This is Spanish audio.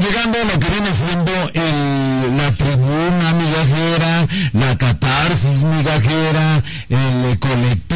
llegando a lo que viene siendo la tribuna migajera, la catarsis migajera, el colectivo